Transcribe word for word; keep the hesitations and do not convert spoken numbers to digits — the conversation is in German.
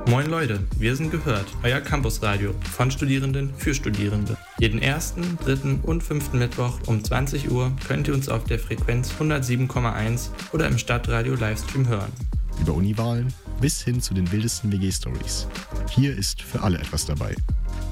Moin Leute, wir sind Gehört, euer Campusradio von Studierenden für Studierende. Jeden ersten, dritten und fünften Mittwoch um zwanzig Uhr könnt ihr uns auf der Frequenz hundertsieben Komma eins oder im Stadtradio Livestream hören. Über Uniwahlen bis hin zu den wildesten W G-Stories. Hier ist für alle etwas dabei.